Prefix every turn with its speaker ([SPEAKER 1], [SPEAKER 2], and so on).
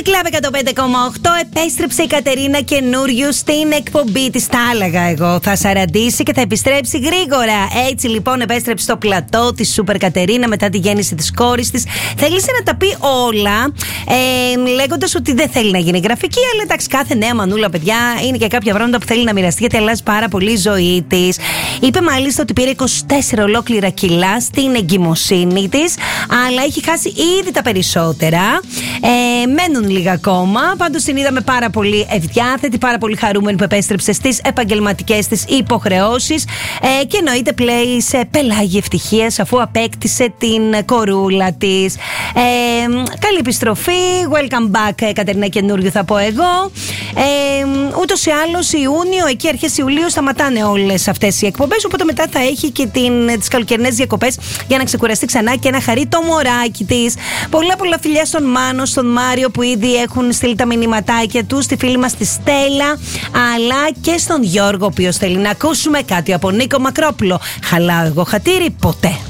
[SPEAKER 1] Club 105,8. Επέστρεψε η Κατερίνα καινούριου στην εκπομπή της. Τα έλεγα εγώ. Θα σαραντήσει και θα επιστρέψει γρήγορα. Έτσι λοιπόν επέστρεψε στο πλατό της Σούπερ Κατερίνα μετά τη γέννηση της κόρης της. Θέλησε να τα πει όλα, λέγοντας ότι δεν θέλει να γίνει γραφική. Αλλά εντάξει, κάθε νέα μανούλα, παιδιά, είναι και κάποια πράγματα που θέλει να μοιραστεί γιατί αλλάζει πάρα πολύ η ζωή της. Είπε μάλιστα ότι πήρε 24 ολόκληρα κιλά στην εγκυμοσύνη της, αλλά έχει χάσει ήδη τα περισσότερα. Μένουν λίγα ακόμα. Πάντως την είδαμε πάρα πολύ ευδιάθετη, πάρα πολύ χαρούμενη που επέστρεψε στις επαγγελματικές της υποχρεώσεις και εννοείται πλέει σε πελάγι ευτυχίας αφού απέκτησε την κορούλα της. Καλή επιστροφή. Welcome back, Κατερίνα καινούριου, θα πω εγώ. Ούτως ή άλλως Ιούνιο, εκεί αρχές Ιουλίου σταματάνε όλες αυτές οι εκπομπές, οπότε μετά θα έχει και τις καλοκαιρινές διακοπές για να ξεκουραστεί ξανά και να χαρεί το μωράκι της. Πολλά φιλιά στον Μάνο, στον Μάριο που ήδη έχουν στείλει τα μηνυματάκια του, στη φίλη μας τη Στέλλα, αλλά και στον Γιώργο, ο οποίος θέλει να ακούσουμε κάτι από Νίκο Μακρόπουλο. Χαλάω εγώ χατήρι ποτέ.